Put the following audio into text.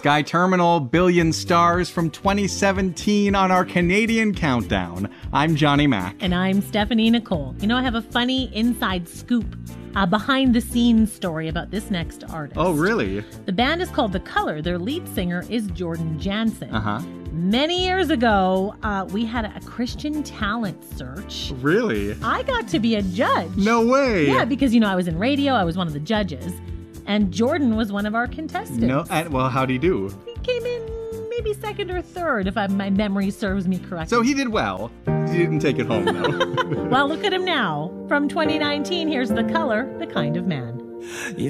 Sky Terminal, Billion Stars from 2017 on our Canadian Countdown. I'm Johnny Mac. And I'm Stephanie Nicole. You know, I have a funny inside scoop, behind-the-scenes story about this next artist. Oh, really? The band is called The Color. Their lead singer is Jordan Jansen. Uh-huh. Many years ago, we had a Christian talent search. Really? I got to be a judge. No way. Yeah, because, I was in radio. I was one of the judges. And Jordan was one of our contestants. No, well, how'd he do? He came in maybe second or third, if my memory serves me correctly. So he did well. He didn't take it home, though. Well, look at him now. From 2019, here's The Color, The Kind of Man.